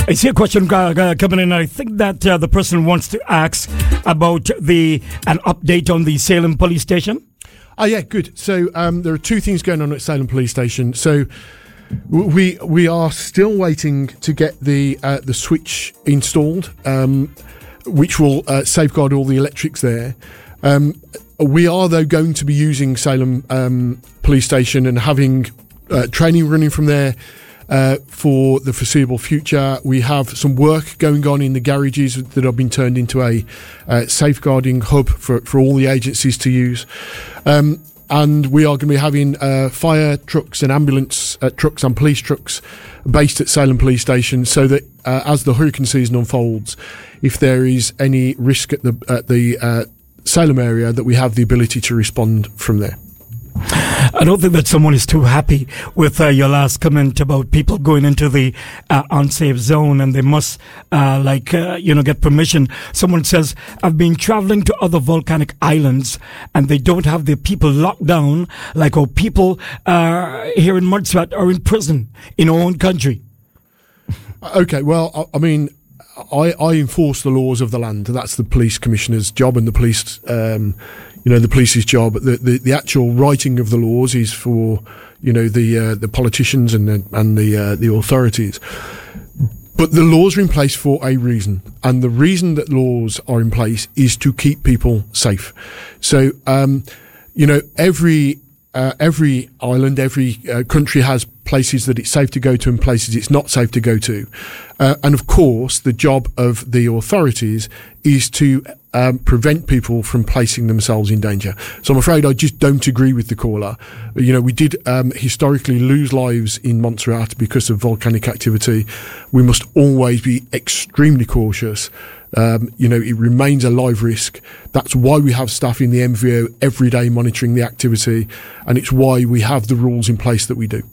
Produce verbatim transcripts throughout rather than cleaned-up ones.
I see a question uh, uh, coming in. I think that uh, the person wants to ask about the an update on the Salem police station. Oh yeah, good. So um, there are two things going on at Salem Police Station. So we we are still waiting to get the uh, the switch installed, um, which will uh, safeguard all the electrics there. Um, we are though going to be using Salem um, Police Station and having uh, training running from there uh, for the foreseeable future. We have some work going on in the garages that have been turned into a uh, safeguarding hub for, for all the agencies to use. Um, and we are going to be having uh, fire trucks and ambulance uh, trucks and police trucks based at Salem Police Station, so that uh, as the hurricane season unfolds, if there is any risk at the at the uh, Salem area, that we have the ability to respond from there. I don't think that someone is too happy with uh, your last comment about people going into the uh, unsafe zone and they must, uh, like, uh, you know, get permission. Someone says, I've been traveling to other volcanic islands and they don't have their people locked down like our people uh, here in Montserrat are in prison in our own country. Okay, well, I, I mean, I, I enforce the laws of the land. That's the police commissioner's job and the police... Um, You know, the police's job. The, the the actual writing of the laws is for, you know, the uh, the politicians and the, and the uh, the authorities. But the laws are in place for a reason, and the reason that laws are in place is to keep people safe. So, um, you know, every uh, every island, every uh, country has places that it's safe to go to and places it's not safe to go to. Uh, and of course, the job of the authorities is to um, prevent people from placing themselves in danger. So I'm afraid I just don't agree with the caller. You know, we did um, historically lose lives in Montserrat because of volcanic activity. We must always be extremely cautious. Um, you know, it remains a live risk. That's why we have staff in the M V O every day monitoring the activity, and it's why we have the rules in place that we do.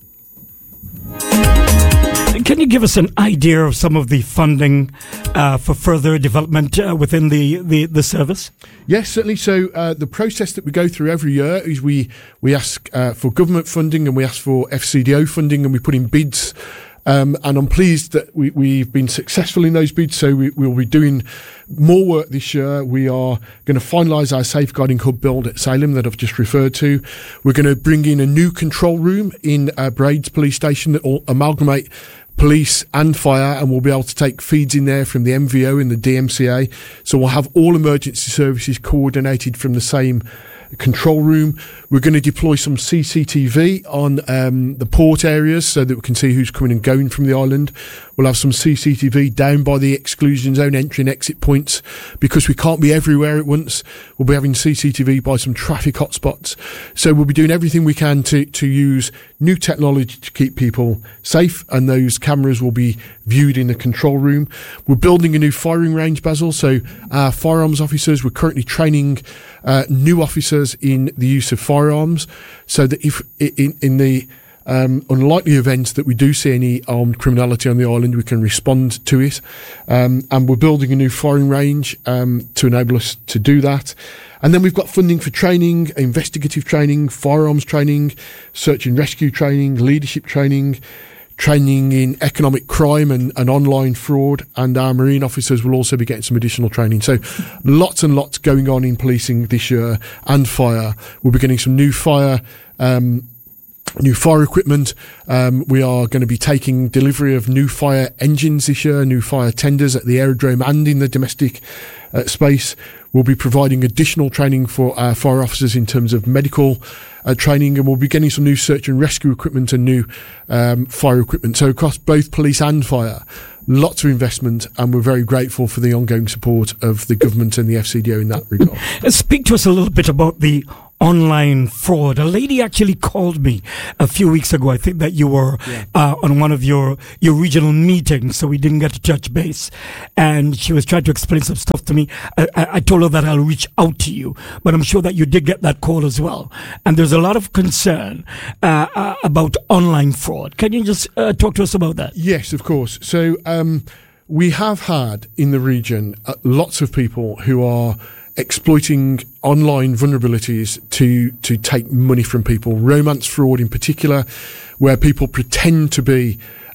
Can you give us an idea of some of the funding uh, for further development uh, within the, the, the service? Yes, certainly. So uh, the process that we go through every year is we, we ask uh, for government funding and we ask for F C D O funding and we put in bids. Um, and I'm pleased that we, we've been successful in those bids. So we, we'll be doing more work this year. We are going to finalise our safeguarding hub build at Salem that I've just referred to. We're going to bring in a new control room in uh, Braids Police Station that will amalgamate police and fire, and we'll be able to take feeds in there from the M V O and the D M C A. So we'll have all emergency services coordinated from the same control room. We're going to deploy some C C T V on um, the port areas so that we can see who's coming and going from the island. We'll have some C C T V down by the exclusion zone entry and exit points because we can't be everywhere at once. We'll be having C C T V by some traffic hotspots. So we'll be doing everything we can to, to use new technology to keep people safe, and those cameras will be viewed in the control room. We're building a new firing range, Basil, so our firearms officers, we're currently training uh, new officers in the use of firearms so that if in, in the um, unlikely event that we do see any armed criminality on the island, we can respond to it. Um, and we're building a new firing range um, to enable us to do that. And then we've got funding for training, investigative training, firearms training, search and rescue training, leadership training, training in economic crime and, and online fraud, and our marine officers will also be getting some additional training. So lots and lots going on in policing this year, and fire. We'll be getting some new fire um new fire equipment. Um, we are going to be taking delivery of new fire engines this year, new fire tenders at the aerodrome and in the domestic uh, space. We'll be providing additional training for our fire officers in terms of medical uh, training, and we'll be getting some new search and rescue equipment and new um, fire equipment. So across both police and fire, lots of investment, and we're very grateful for the ongoing support of the government and the F C D O in that regard. Speak to us a little bit about the online fraud. A lady actually called me a few weeks ago. I think that you were yeah. uh, on one of your, your regional meetings, so we didn't get to touch base. And she was trying to explain some stuff to me. I, I, I told her that I'll reach out to you, but I'm sure that you did get that call as well. And there's a lot of concern uh, uh, about online fraud. Can you just uh, talk to us about that? Yes, of course. So um, we have had in the region uh, lots of people who are exploiting online vulnerabilities to to take money from people. Romance fraud in particular, where people pretend to be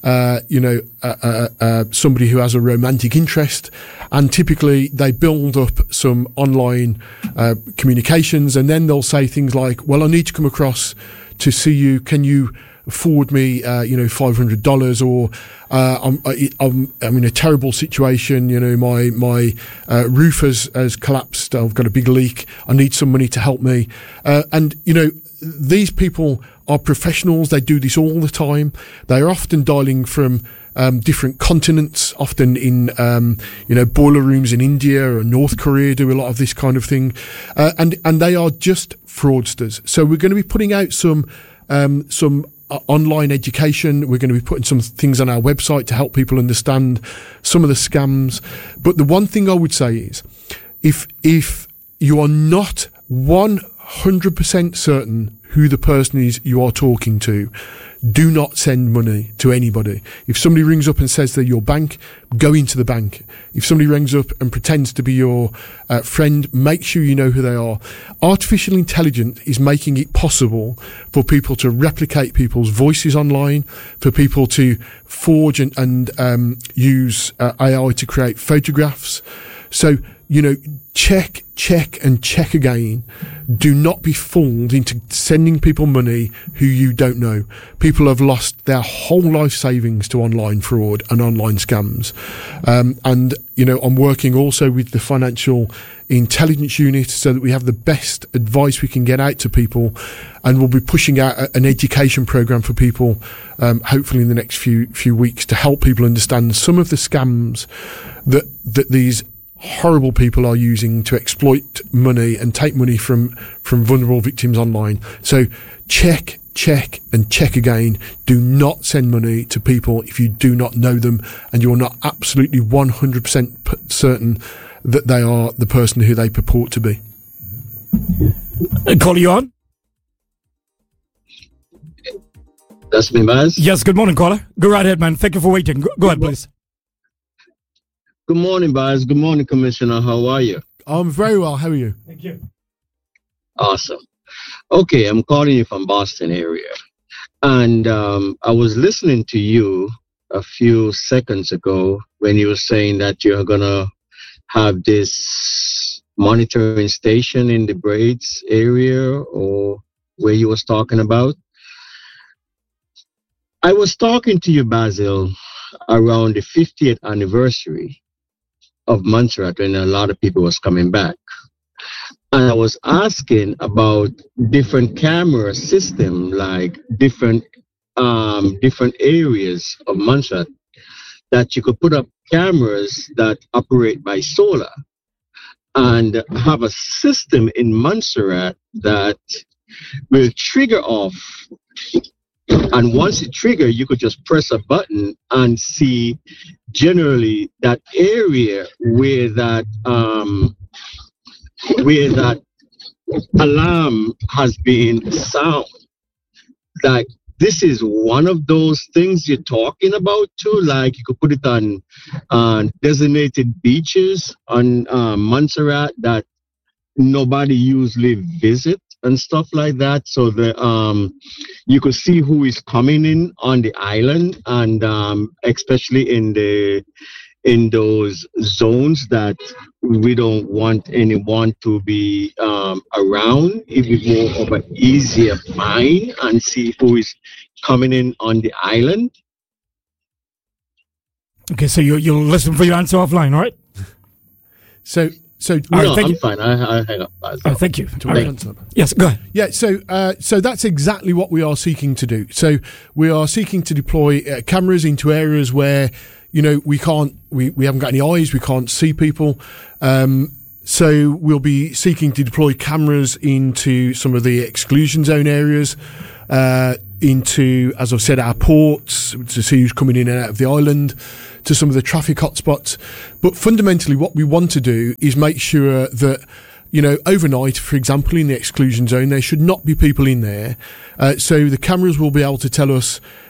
uh, you know, uh, uh, uh, somebody who has a romantic interest, and typically they build up some online uh, communications, and then they'll say things like, well, I need to come across to see you. Can you forward me, uh, you know, five hundred dollars, or, uh, I'm, I'm, I'm in a terrible situation. You know, my, my, uh, roof has, has collapsed. I've got a big leak. I need some money to help me. Uh, and, you know, these people are professionals. They do this all the time. They are often dialing from, um, different continents, often in, um, you know, boiler rooms in India or North Korea do a lot of this kind of thing. Uh, and, and they are just fraudsters. So we're going to be putting out some, um, some, Uh, online education. We're going to be putting some things on our website to help people understand some of the scams. But the one thing I would say is, if if you are not one hundred percent certain who the person is you are talking to, do not send money to anybody. If somebody rings up and says they're your bank, go into the bank. If somebody rings up and pretends to be your uh, friend, make sure you know who they are. Artificial intelligence is making it possible for people to replicate people's voices online, for people to forge and, and um, use uh, A I to create photographs. So, you know, check, check and check again. Do not be fooled into sending people money who you don't know. People have lost their whole life savings to online fraud and online scams. Um, and, you know, I'm working also with the Financial Intelligence Unit so that we have the best advice we can get out to people. And we'll be pushing out a, an education program for people, um, hopefully in the next few, few weeks, to help people understand some of the scams that, that these horrible people are using to exploit money and take money from, from vulnerable victims online. So check, check and check again. Do not send money to people if you do not know them and you're not absolutely one hundred percent certain that they are the person who they purport to be. Call you on? That's me, Baz. Yes, good morning, caller. Go right ahead, man. Thank you for waiting. Go, go ahead, please. Good morning, Baz. Good morning, Commissioner. How are you? I'm very well. How are you? Thank you. Awesome. Okay, I'm calling you from Boston area. And um, I was listening to you a few seconds ago when you were saying that you're going to have this monitoring station in the Braids area or where you was talking about. I was talking to you, Basil, around the fiftieth anniversary of Montserrat when a lot of people was coming back. And I was asking about different camera system, like different um, different areas of Montserrat that you could put up cameras that operate by solar and have a system in Montserrat that will trigger off. And once it triggers, you could just press a button and see generally that area where that um, where that alarm has been sound. Like this is one of those things you're talking about too. Like you could put it on uh, designated beaches on uh, Montserrat that nobody usually visit and stuff like that, so that um, you could see who is coming in on the island, and um, especially in the in those zones that we don't want anyone to be um, around. It would be more of an easier find and see who is coming in on the island. Okay, so you you'll listen for your answer offline, all right? So. So no, right, I'm you. fine. I, I hang up. Oh, thank you. Thank you. Yes, go ahead. Yeah, so uh, so that's exactly what we are seeking to do. So we are seeking to deploy uh, cameras into areas where, you know, we can't, we, we haven't got any eyes, we can't see people. Um, so we'll be seeking to deploy cameras into some of the exclusion zone areas, uh, into, as I've said, our ports to see who's coming in and out of the island, to some of the traffic hotspots. But fundamentally what we want to do is make sure that, you know, overnight, for example, in the exclusion zone, there should not be people in there. Uh, so the cameras will be able to tell us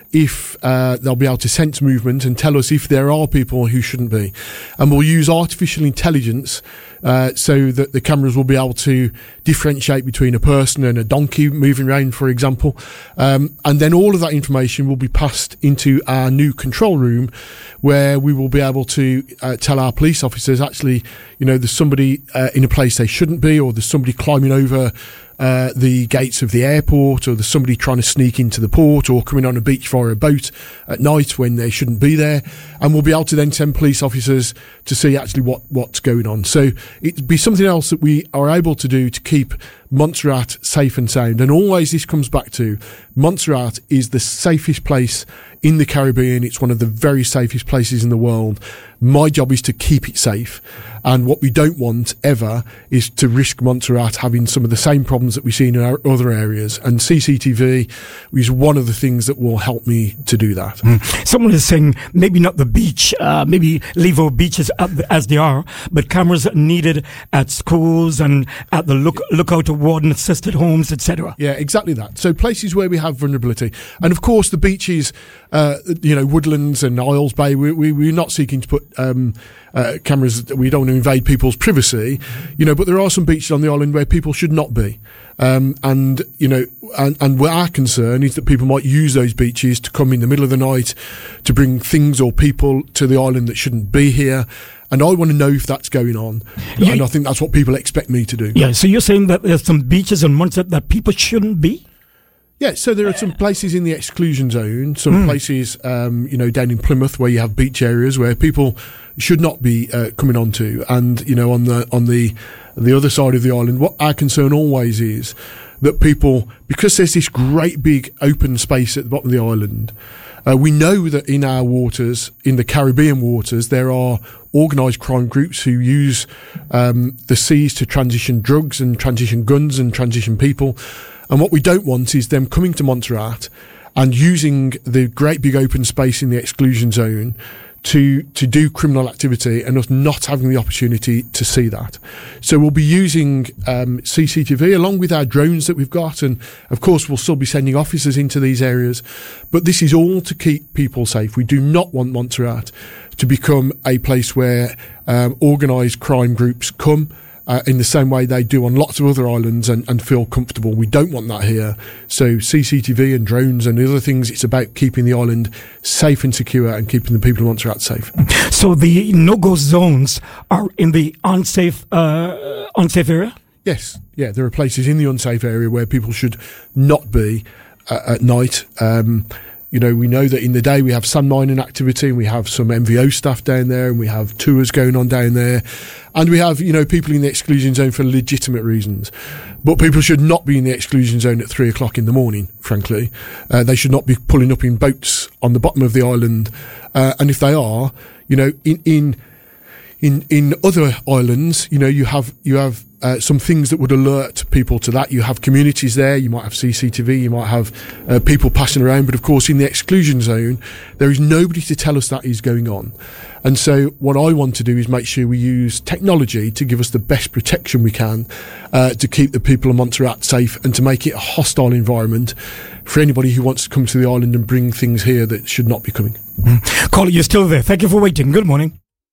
if uh, they'll be able to sense movement and tell us if there are people who shouldn't be. And we'll use artificial intelligence uh, so that the cameras will be able to differentiate between a person and a donkey moving around, for example. Um, and then all of that information will be passed into our new control room, where we will be able to uh, tell our police officers, actually, you know, there's somebody uh, in a place they shouldn't be, or there's somebody climbing over Uh, the gates of the airport, or there's somebody trying to sneak into the port, or coming on a beach via a boat at night when they shouldn't be there. And we'll be able to then send police officers to see actually what, what's going on. So it'd be something else that we are able to do to keep Montserrat safe and sound. And always this comes back to Montserrat is the safest place in the Caribbean. It's one of the very safest places in the world. My job is to keep it safe. And what we don't want ever is to risk Montserrat having some of the same problems that we see in our other areas. And C C T V is one of the things that will help me to do that. Mm. Someone is saying maybe not the beach, uh, maybe leave our beaches as they are, but cameras needed at schools and at the look, lookout of warden assisted homes, et cetera. Yeah, exactly that. So places where we have vulnerability. And of course the beaches, uh, you know, Woodlands and Isles Bay, we, we, we're not seeking to put um, uh, cameras. We don't want to invade people's privacy, you know, but there are some beaches on the island where people should not be. Um, and, you know, and, and our concern is that people might use those beaches to come in the middle of the night to bring things or people to the island that shouldn't be here. And I want to know if that's going on. Yeah. And I think that's what people expect me to do. Yeah, so you're saying that there's some beaches in Montserrat that people shouldn't be? Yeah, so there are some places in the exclusion zone, some mm. places, um, you know, down in Plymouth where you have beach areas where people should not be uh, coming onto. And, you know, on the on the the other side of the island, what our concern always is that people, because there's this great big open space at the bottom of the island, uh, we know that in our waters, in the Caribbean waters, there are organised crime groups who use um, the seas to transition drugs and transition guns and transition people. And what we don't want is them coming to Montserrat and using the great big open space in the exclusion zone to to do criminal activity, and us not having the opportunity to see that. So we'll be using um, C C T V along with our drones that we've got, and of course we'll still be sending officers into these areas. But this is all to keep people safe. We do not want Montserrat to become a place where um, organised crime groups come Uh, in the same way they do on lots of other islands and, and feel comfortable. We don't want that here. So C C T V and drones and other things, it's about keeping the island safe and secure and keeping the people of Montserrat safe. So the no-go zones are in the unsafe, uh, unsafe area? Yes. Yeah, there are places in the unsafe area where people should not be uh, at night. Um, You know, we know that in the day we have sand mining activity, and we have some M V O staff down there, and we have tours going on down there, and we have, you know, people in the exclusion zone for legitimate reasons. But people should not be in the exclusion zone at three o'clock in the morning, frankly. Uh, they should not be pulling up in boats on the bottom of the island. Uh, and if they are, you know, in, in, in, in other islands, you know, you have, you have, Uh, some things that would alert people to that. You have communities there, you might have C C T V, you might have uh, people passing around, but of course in the exclusion zone there is nobody to tell us that is going on. And so what I want to do is make sure we use technology to give us the best protection we can uh, to keep the people of Montserrat safe and to make it a hostile environment for anybody who wants to come to the island and bring things here that should not be coming. Mm. Caller, you're still there. Thank you for waiting. Good morning.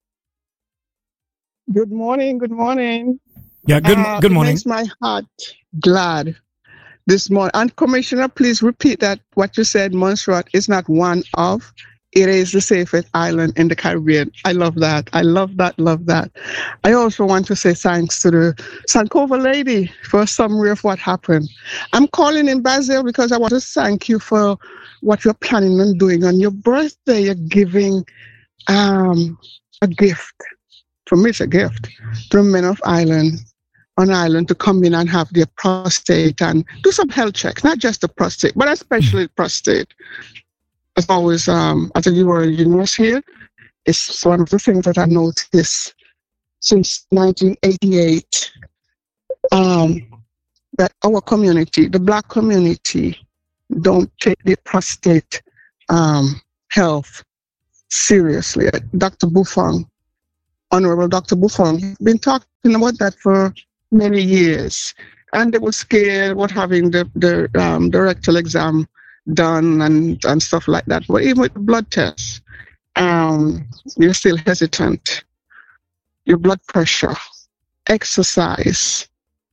Good morning. Good morning. Yeah, good, uh, good morning. It makes my heart glad this morning. And Commissioner, please repeat that what you said, Montserrat is not one of, it is the safest island in the Caribbean. I love that. I love that, love that. I also want to say thanks to the Sankofa lady for a summary of what happened. I'm calling in Basil because I want to thank you for what you're planning on doing on your birthday. You're giving um, a gift. For me, it's a gift to the men of Island. On island to come in and have their prostate and do some health checks, not just the prostate, but especially the prostate. As always, um, as you were a nurse here, it's one of the things that I noticed since nineteen eighty-eight, um, that our community, the Black community, don't take the prostate um, health seriously. Doctor Buffon, Honorable Doctor Buffon, he's been talking about that for many years, and they were scared about having the, the um, the rectal exam done and, and stuff like that. But even with blood tests, um, you're still hesitant. Your blood pressure, exercise.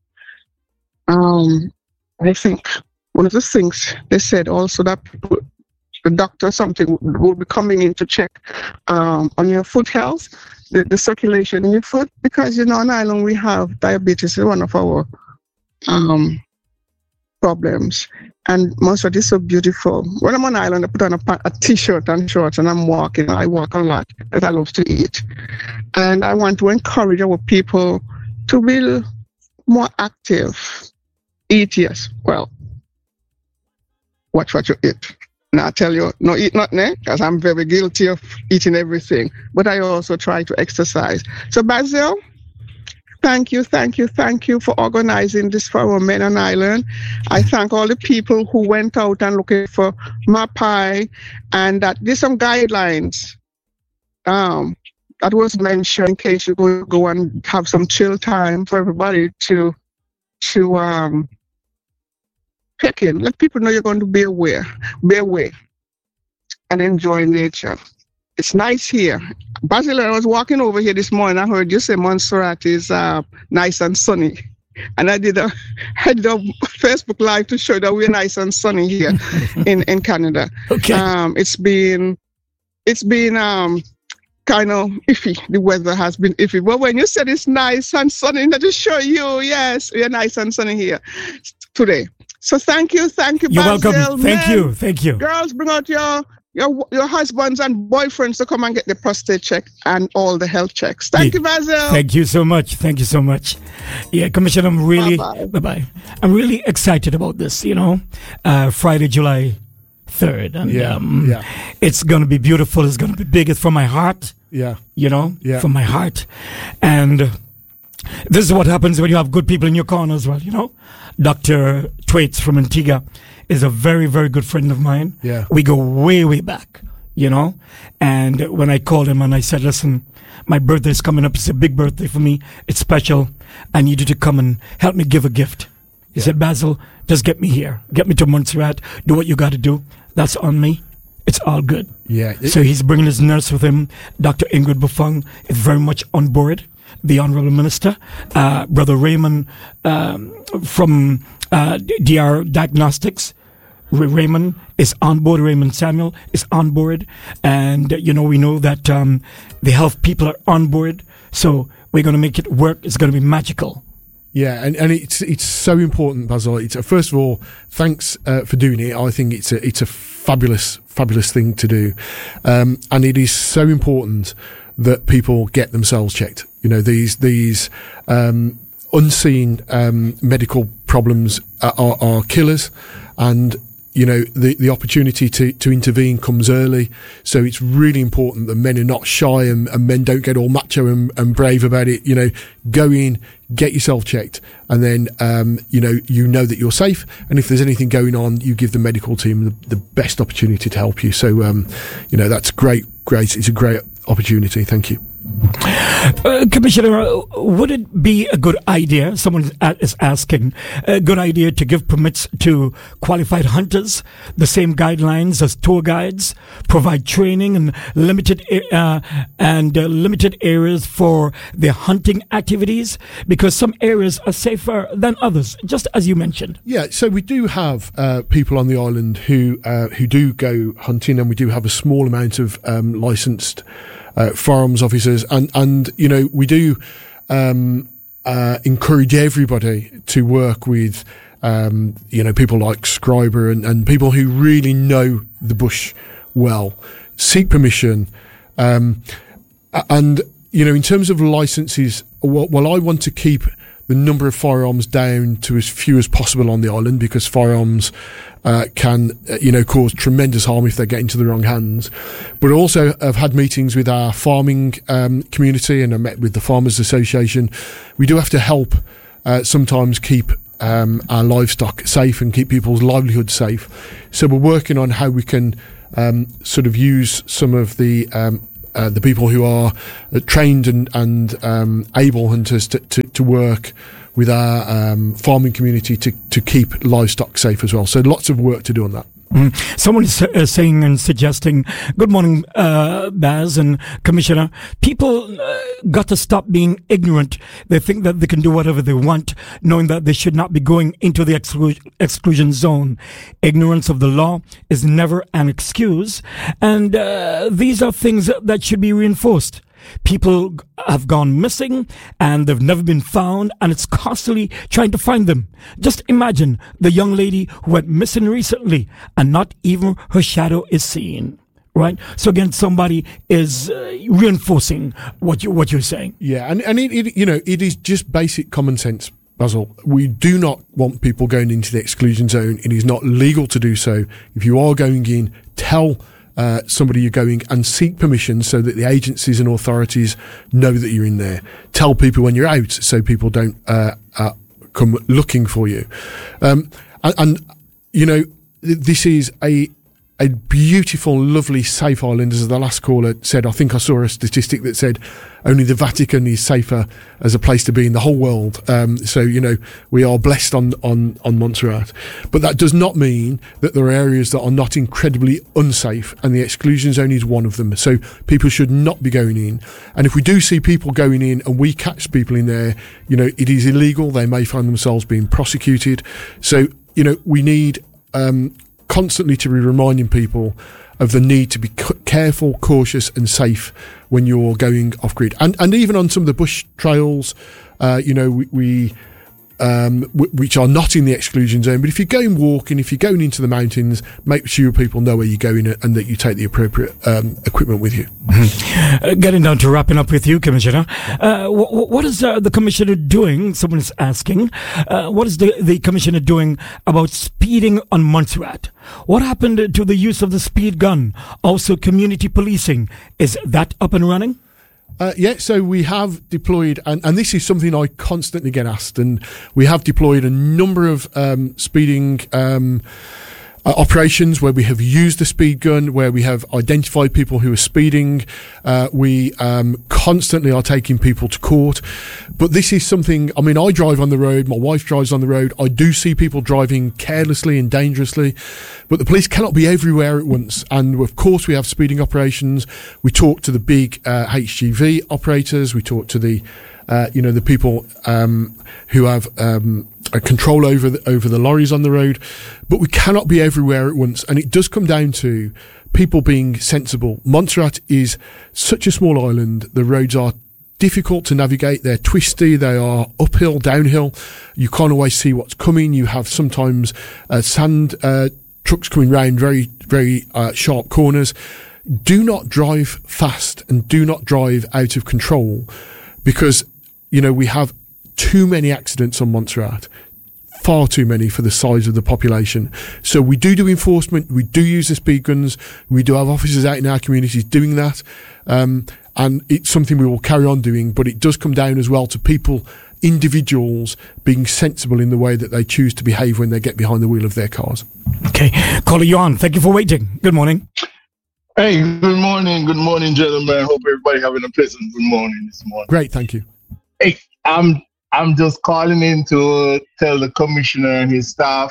Um, I think one of the things they said also that people, the doctor or something will be coming in to check um, on your foot health, the, the circulation in your foot, because, you know, on island we have diabetes is one of our um, problems. And Montserrat is so beautiful. When I'm on island, I put on a, a t-shirt and shorts and I'm walking. I walk a lot because I love to eat. And I want to encourage our people to be more active. Eat, yes. Well, watch what you eat. Now I tell you, no eat nothing, because I'm very guilty of eating everything. But I also try to exercise. So Basil, thank you, thank you, thank you for organizing this for our men on island. I thank all the people who went out and looking for MAPI, and that there's some guidelines um, that was mentioned in case you go, go and have some chill time for everybody to to um, pick in. Let people know you're going to be aware, be away, and enjoy nature. It's nice here. Basil, I was walking over here this morning. I heard you say Montserrat is uh, nice and sunny. And I did a, I did a Facebook Live to show that we're nice and sunny here in, in Canada. Okay. Um, it's been, it's been um, kind of iffy. The weather has been iffy. But when you said it's nice and sunny, that just show you, yes, we're nice and sunny here today. So thank you, thank you, You're Basil. welcome. Thank Men, you, thank you. Girls, bring out your your your husbands and boyfriends to come and get the prostate check and all the health checks. Thank Yeah. you, Basil. Thank you so much. Thank you so much. Yeah, Commissioner, I'm really Bye-bye. bye-bye. I'm really excited about this, you know. Uh, Friday, July third. And Yeah, um, yeah. it's going to be beautiful. It's going to be big. It's from my heart, Yeah. you know, Yeah. from my heart. And this is what happens when you have good people in your corner as well, you know. Doctor Twaits from Antigua is a very, very good friend of mine. Yeah. We go way, way back, you know. And when I called him and I said, listen, my birthday is coming up. It's a big birthday for me. It's special. I need you to come and help me give a gift. He said, Basil, just get me here. Get me to Montserrat. Do what you got to do. That's on me. It's all good. Yeah. It- So he's bringing his nurse with him. Doctor Ingrid Buffon is very much on board. The Honorable Minister, uh, Brother Raymond um, from uh, D R Diagnostics. Ray- Raymond is on board. Raymond Samuel is on board. And, uh, you know, we know that um, the health people are on board. So we're going to make it work. It's going to be magical. Yeah, and, and it's it's so important, Basil. It's, uh, first of all, thanks uh, for doing it. I think it's a it's a fabulous fabulous thing to do, um, and it is so important that people get themselves checked. You know, these these um, unseen um, medical problems are, are, are killers, and you know the the opportunity to to intervene comes early. So it's really important that men are not shy and, and men don't get all macho and, and brave about it. You know, go in, get yourself checked, and then um, you know you know that you're safe. And if there's anything going on, you give the medical team the, the best opportunity to help you. So um, you know that's great, great. It's a great opportunity. Thank you. Uh, Commissioner, uh, would it be a good idea, someone is a- is asking, a good idea to give permits to qualified hunters, the same guidelines as tour guides, provide training and limited uh, and uh, limited areas for their hunting activities? Because some areas are safer than others, just as you mentioned. Yeah, so we do have uh, people on the island who uh, who do go hunting, and we do have a small amount of um, licensed uh, firearms officers, and and you know we do um, uh, encourage everybody to work with um, you know people like Scriber and, and people who really know the bush well. Seek permission, um, and you know in terms of licenses, well, well I want to keep the number of firearms down to as few as possible on the island, because firearms uh, can, uh, you know, cause tremendous harm if they get into the wrong hands. But also, I've had meetings with our farming um, community, and I met with the Farmers Association. We do have to help uh, sometimes keep um, our livestock safe and keep people's livelihoods safe. So we're working on how we can um, sort of use some of the um, Uh, the people who are uh, trained and, and um, able hunters to, to, to work with our um, farming community to, to keep livestock safe as well. So lots of work to do on that. Mm. Someone is uh, saying and suggesting, good morning, uh, Baz and Commissioner. People uh, got to stop being ignorant. They think that they can do whatever they want, knowing that they should not be going into the exclu- exclusion zone. Ignorance of the law is never an excuse. And uh, these are things that should be reinforced. People have gone missing and they've never been found, and it's constantly trying to find them. Just imagine the young lady who went missing recently and not even her shadow is seen. Right? So again, somebody is uh, reinforcing what you what you're saying. Yeah, and and it, it you know it is just basic common sense, Basil. We do not want people going into the exclusion zone. It is not legal to do so. If you are going in, tell Uh, somebody you're going and seek permission so that the agencies and authorities know that you're in there. Tell people when you're out so people don't uh, uh, come looking for you. Um, and, and, you know, th- this is a a beautiful, lovely, safe island, as the last caller said. I think I saw a statistic that said only the Vatican is safer as a place to be in the whole world. Um, so, you know, we are blessed on, on, on Montserrat. But that does not mean that there are areas that are not incredibly unsafe, and the exclusion zone is one of them. So people should not be going in. And if we do see people going in and we catch people in there, you know, it is illegal. They may find themselves being prosecuted. So, you know, we need um, constantly to be reminding people of the need to be c- careful, cautious and safe when you're going off-grid. And and even on some of the bush trails, uh, you know, we... we Um, w- which are not in the exclusion zone. But if you're going walking, if you're going into the mountains, make sure people know where you're going and that you take the appropriate um, equipment with you. Mm-hmm. Uh, getting down to wrapping up with you, Commissioner. Uh, w- what is uh, the Commissioner doing? Someone is asking. Uh, what is the, the Commissioner doing about speeding on Montserrat? What happened to the use of the speed gun? Also, community policing. Is that up and running? Uh, yeah, so we have deployed, and, and this is something I constantly get asked, and we have deployed a number of um, speeding um, uh, operations where we have used the speed gun, where we have identified people who are speeding. Uh, we um, constantly are taking people to court. But this is something, I mean, I drive on the road, my wife drives on the road. I do see people driving carelessly and dangerously, but the police cannot be everywhere at once. And of course, we have speeding operations. We talk to the big uh, H G V operators. We talk to the, uh, you know, the people um, who have um, a control over the, over the lorries on the road. But we cannot be everywhere at once. And it does come down to people being sensible. Montserrat is such a small island. The roads are difficult to navigate. They're twisty. They are uphill, downhill. You can't always see what's coming. You have sometimes uh, sand uh, trucks coming round very, very uh, sharp corners. Do not drive fast and do not drive out of control, because, you know, we have too many accidents on Montserrat. Far too many for the size of the population. So we do do enforcement. We do use the speed guns. We do have officers out in our communities doing that. Um, and it's something we will carry on doing, but it does come down as well to people, individuals being sensible in the way that they choose to behave when they get behind the wheel of their cars. Okay. Caller, you're on. Thank you for waiting. Good morning. Hey, good morning. Good morning, gentlemen. Hope everybody having a pleasant good morning this morning. Great. Thank you. Hey, I'm I'm just calling in to tell the commissioner and his staff,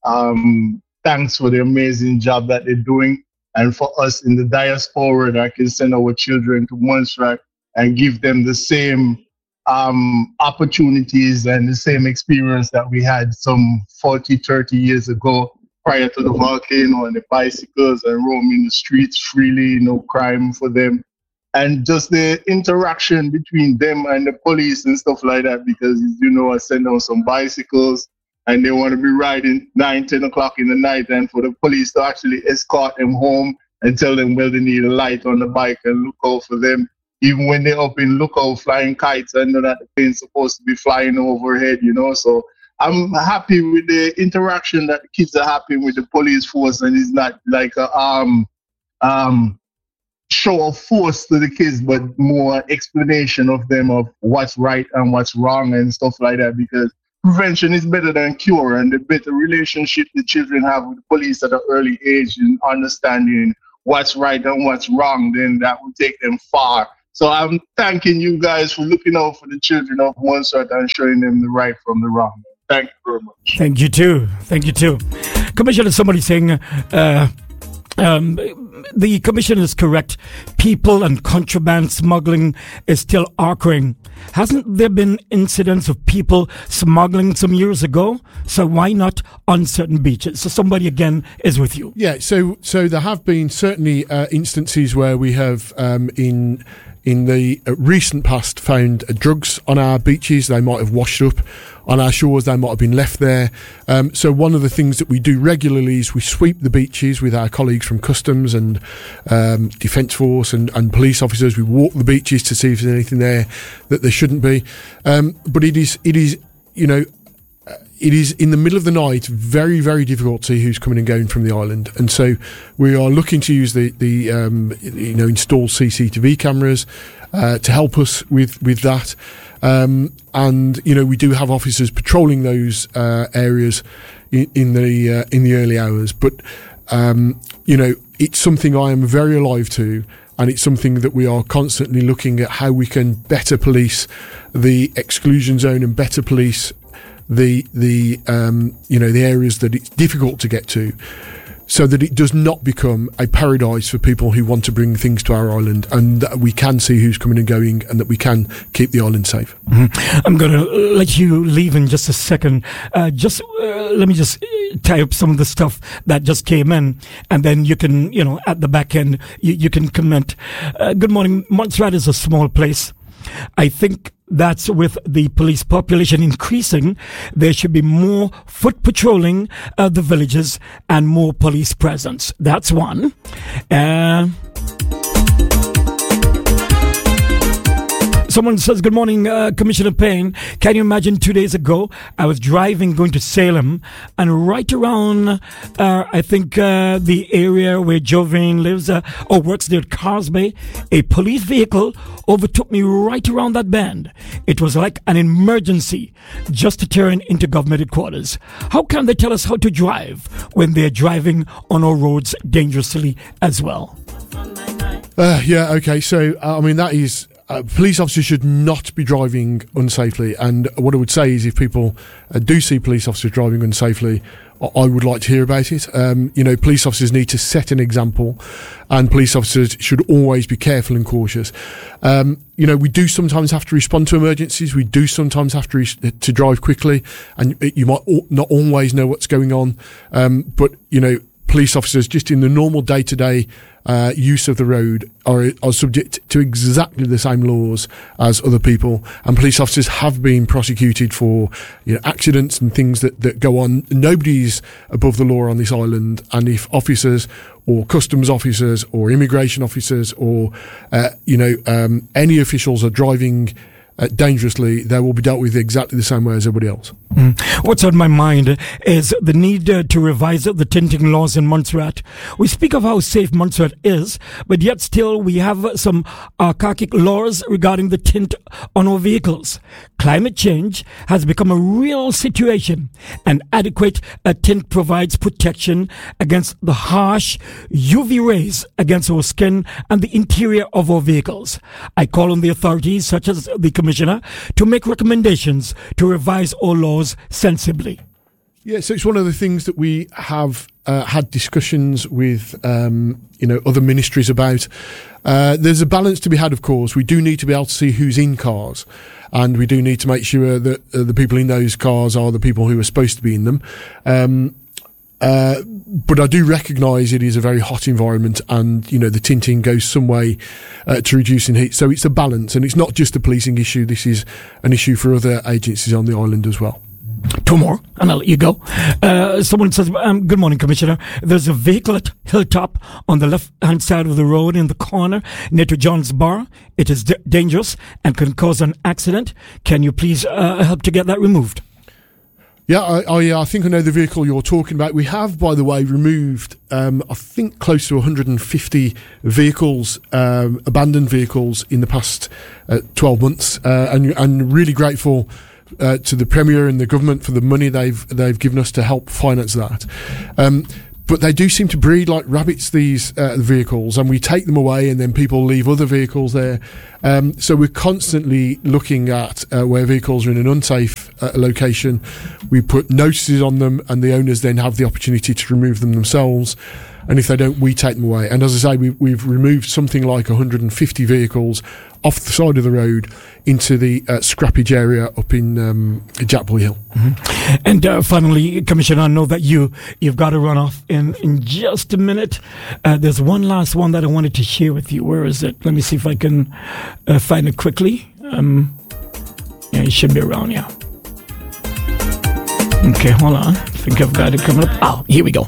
um, thanks for the amazing job that they're doing. And for us in the diaspora that can send our children to Montserrat and give them the same um, opportunities and the same experience that we had some forty, thirty years ago prior to the volcano, and the bicycles and roaming the streets freely, no crime for them. And just the interaction between them and the police and stuff like that, because, you know, I send out some bicycles and they want to be riding nine, ten o'clock in the night, and for the police to actually escort them home and tell them, well, they need a light on the bike and look out for them. Even when they're up in lookout flying kites, I know that the plane's supposed to be flying overhead, you know. So I'm happy with the interaction that the kids are having with the police force, and it's not like a um um show of force to the kids, but more explanation of them of what's right and what's wrong and stuff like that, because prevention is better than cure, and the better relationship the children have with the police at an early age and understanding what's right and what's wrong, then that will take them far. So I'm thanking you guys for looking out for the children of Montserrat and showing them the right from the wrong. Thank you very much. Thank you too. Thank you too. Commissioner, somebody saying uh, um, the commission is correct. People and contraband smuggling is still occurring. Hasn't there been incidents of people smuggling some years ago? So why not on certain beaches? So somebody again is with you. Yeah, so so there have been certainly uh, instances where we have um, in in the uh, recent past found uh, drugs on our beaches. They might have washed up on our shores, they might have been left there. Um, so one of the things that we do regularly is we sweep the beaches with our colleagues from Customs and um, Defence Force and, and police officers. We walk the beaches to see if there's anything there that there shouldn't be. Um, but it is, it is, you know, it is in the middle of the night very, very difficult to see who's coming and going from the island, and so we are looking to use the the um, you know install C C T V cameras uh, to help us with with that. Um, and you know we do have officers patrolling those uh, areas in, in the uh, in the early hours, but um, you know it's something I am very alive to. And it's something that we are constantly looking at how we can better police the exclusion zone and better police the the um, you know the areas that it's difficult to get to, so that it does not become a paradise for people who want to bring things to our island, and that we can see who's coming and going, and that we can keep the island safe. Mm-hmm. I'm going to let you leave in just a second. Uh, just uh, let me just tie up some of the stuff that just came in, and then you can, you know, at the back end, you, you can comment. Uh, good morning. Montserrat is a small place. I think that's with the police population increasing, there should be more foot patrolling uh, the villages and more police presence. That's one. Uh, Someone says, good morning, uh, Commissioner Payne. Can you imagine two days ago, I was driving going to Salem, and right around, uh, I think, uh, the area where Jovane lives uh, or works there at Carsby, a police vehicle overtook me right around that bend. It was like an emergency just to turn into government headquarters. How can they tell us how to drive when they're driving on our roads dangerously as well? Uh, yeah, okay. So, uh, I mean, that is... Uh, police officers should not be driving unsafely, and what I would say is if people uh, do see police officers driving unsafely, I, I would like to hear about it. Um, you know, police officers need to set an example, and police officers should always be careful and cautious. Um, you know, we do sometimes have to respond to emergencies. We do sometimes have to, re- to drive quickly, and you might al- not always know what's going on. Um, but, you know, police officers just in the normal day-to-day uh, use of the road are, are subject to exactly the same laws as other people, and police officers have been prosecuted for, you know, accidents and things that, that go on. Nobody's above the law on this island, and if officers or customs officers or immigration officers or uh, you know um, any officials are driving Uh, dangerously, they will be dealt with exactly the same way as everybody else. Mm. What's on my mind is the need uh, to revise the tinting laws in Montserrat. We speak of how safe Montserrat is, but yet still we have some archaic laws regarding the tint on our vehicles. Climate change has become a real situation, and adequate uh, tint provides protection against the harsh U V rays against our skin and the interior of our vehicles. I call on the authorities, such as the Commissioner, to make recommendations to revise our laws sensibly. Yeah, so it's one of the things that we have uh, had discussions with, um, you know, other ministries about. Uh, there's a balance to be had, of course. We do need to be able to see who's in cars, and we do need to make sure that uh, the people in those cars are the people who are supposed to be in them. Um, uh, but I do recognise it is a very hot environment, and, you know, the tinting goes some way uh, to reducing heat. So it's a balance, and it's not just a policing issue. This is an issue for other agencies on the island as well. Two more, and I'll let you go. Uh, someone says, um, good morning, Commissioner. There's a vehicle at Hilltop on the left-hand side of the road in the corner near to John's Bar. It is d- dangerous and can cause an accident. Can you please uh, help to get that removed? Yeah, I, I, I think I know the vehicle you're talking about. We have, by the way, removed, um, I think, close to one hundred fifty vehicles, um, abandoned vehicles in the past uh, twelve months, uh, and, and really grateful uh, to the Premier and the government for the money they've they've given us to help finance that. Um, but they do seem to breed like rabbits, these uh, vehicles, and we take them away and then people leave other vehicles there. Um, so we're constantly looking at uh, where vehicles are in an unsafe uh, location. We put notices on them and the owners then have the opportunity to remove them themselves. And if they don't, we take them away. And as I say, we, we've removed something like one hundred fifty vehicles off the side of the road into the uh, scrappage area up in um, Jackboy Hill. Mm-hmm. And uh, finally, Commissioner, I know that you, you've got to run off in, in just a minute. Uh, there's one last one that I wanted to share with you. Where is it? Let me see if I can uh, find it quickly. Um, yeah, it should be around here. Okay, hold on. I think I've got it coming up. Oh, here we go.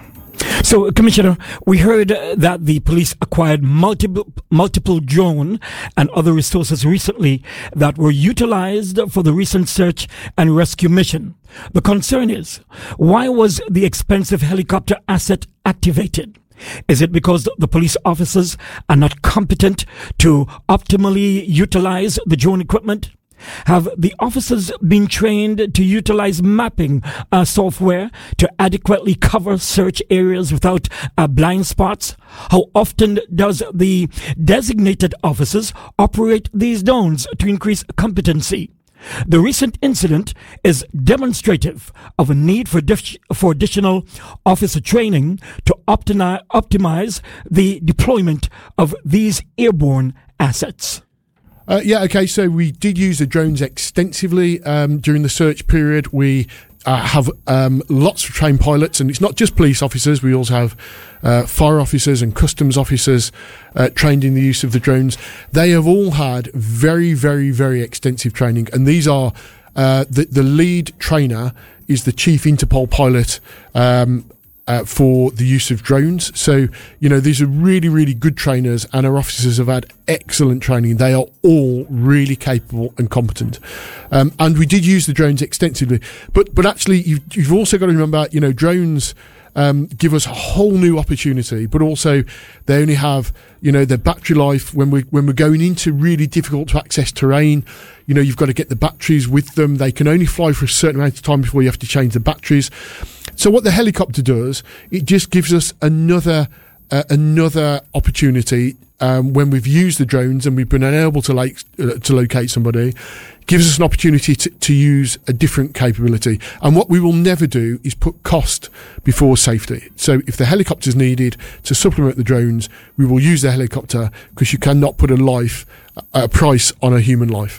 So, Commissioner, we heard uh, that the police acquired multiple multiple drone and other resources recently that were utilized for the recent search and rescue mission. The concern is, why was the expensive helicopter asset activated? Is it because the police officers are not competent to optimally utilize the drone equipment? Have the officers been trained to utilize mapping uh, software to adequately cover search areas without uh, blind spots? How often does the designated officers operate these drones to increase competency? The recent incident is demonstrative of a need for, dif- for additional officer training to optimi- optimize the deployment of these airborne assets. Uh, yeah, okay, so we did use the drones extensively um, during the search period. We uh, have um, lots of trained pilots, and it's not just police officers. We also have uh, fire officers and customs officers uh, trained in the use of the drones. They have all had very, very, very extensive training, and these are uh, the, the lead trainer is the chief Interpol pilot um Uh, for the use of drones. So, you know, these are really, really good trainers, and our officers have had excellent training. They are all really capable and competent. Um, and we did use the drones extensively. But but actually, you've, you've also got to remember, you know, drones um, give us a whole new opportunity, but also they only have, you know, their battery life when we when we're going into really difficult to access terrain. You know, you've got to get the batteries with them. They can only fly for a certain amount of time before you have to change the batteries. So what the helicopter does, it just gives us another uh, another opportunity um, when we've used the drones and we've been unable to, like, uh, to locate somebody. Gives us an opportunity to, to use a different capability. And what we will never do is put cost before safety. So if the helicopter is needed to supplement the drones, we will use the helicopter, because you cannot put a life, a price on a human life.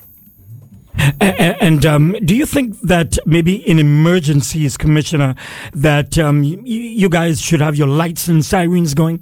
And, and um, do you think that maybe in emergencies, Commissioner, that um, you, you guys should have your lights and sirens going?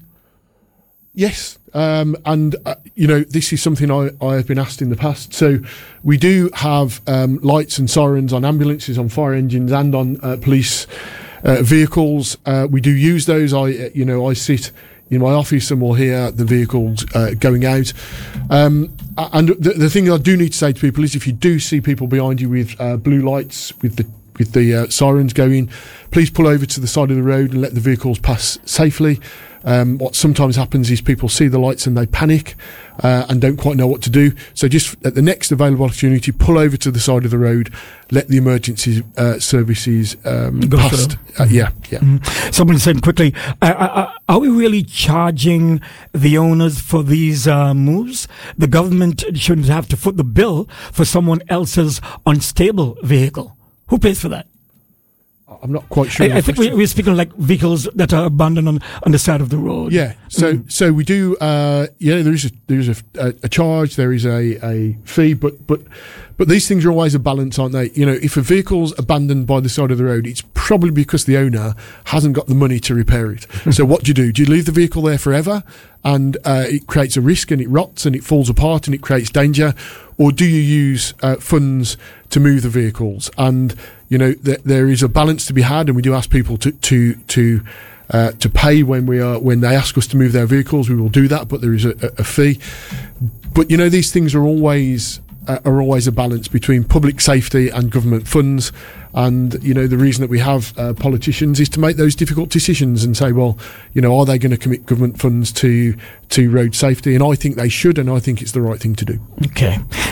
Yes, um, and uh, you know, this is something I, I have been asked in the past. So we do have um, lights and sirens on ambulances, on fire engines, and on uh, police uh, vehicles. Uh, we do use those. I, uh, you know, I sit in my office and we'll hear the vehicles uh, going out. Um, and the, the thing I do need to say to people is, if you do see people behind you with uh, blue lights, with the with the uh, sirens going, please pull over to the side of the road and let the vehicles pass safely. Um, what sometimes happens is people see the lights and they panic uh, and don't quite know what to do. So just at the next available opportunity, pull over to the side of the road, let the emergency uh, services um, Go past. Uh, yeah, yeah. Mm-hmm. Someone said quickly, uh, uh, are we really charging the owners for these uh, moves? The government shouldn't have to foot the bill for someone else's unstable vehicle. Who pays for that? I'm not quite sure. I, I think we, we're speaking like vehicles that are abandoned on, on the side of the road. Yeah. So Mm. so we do. Uh, yeah, there is a there is a, a, a charge. There is a, a fee. But but but these things are always a balance, aren't they? You know, if a vehicle's abandoned by the side of the road, it's probably because the owner hasn't got the money to repair it. So what do you do? Do you leave the vehicle there forever, and uh, it creates a risk, and it rots, and it falls apart, and it creates danger? Or do you use uh, funds to move the vehicles? And you know, th- there is a balance to be had, and we do ask people to to to uh, to pay when we are when they ask us to move their vehicles. We will do that, but there is a, a fee. But you know, these things are always uh, are always a balance between public safety and government funds. And you know, the reason that we have uh, politicians is to make those difficult decisions and say, well, you know, are they going to commit government funds to to road safety? And I think they should, and I think it's the right thing to do. Okay.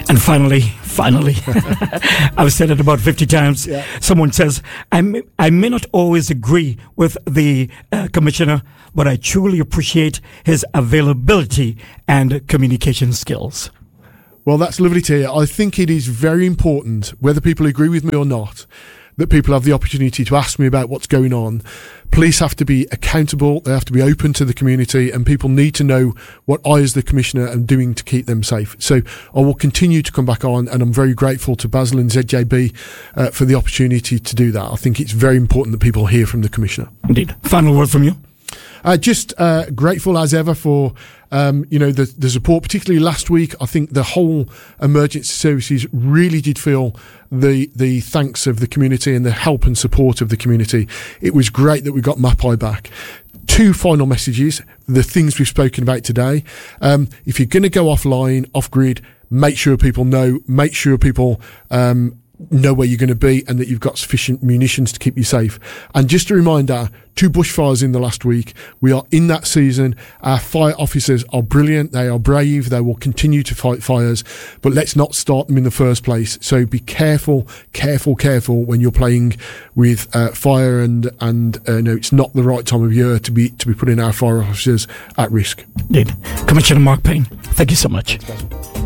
And finally, finally, I've said it about fifty times. Yeah. Someone says, I may, I may not always agree with the uh, commissioner, but I truly appreciate his availability and communication skills. Well, that's lovely to hear. I think it is very important, whether people agree with me or not, that people have the opportunity to ask me about what's going on. Police have to be accountable, they have to be open to the community, and people need to know what I as the Commissioner am doing to keep them safe. So I will continue to come back on, and I'm very grateful to Basil and Z J B uh, for the opportunity to do that. I think it's very important that people hear from the Commissioner. Indeed. Final word from you? Uh, just uh, grateful as ever for um, you know the, the support, particularly last week. I think the whole emergency services really did feel the the thanks of the community and the help and support of the community. It was great that we got Mapai back. Two final messages, the things we've spoken about today. Um, if you're going to go offline, off grid, make sure people know, make sure people um, know where you're going to be and that you've got sufficient munitions to keep you safe. And just a reminder, two bushfires in the last week. We are in that season. Our fire officers are brilliant. They are brave. They will continue to fight fires, but let's not start them in the first place. So be careful, careful, careful when you're playing with uh, fire, and and uh, no, it's not the right time of year to be to be putting our fire officers at risk. Indeed. Commissioner Mark Payne, thank you so much.